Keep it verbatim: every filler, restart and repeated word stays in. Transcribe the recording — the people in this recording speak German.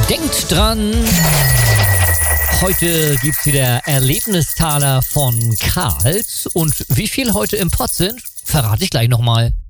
Denkt dran, heute gibt's wieder Erlebnistaler von Karls und wie viel heute im Pott sind, verrate ich gleich nochmal.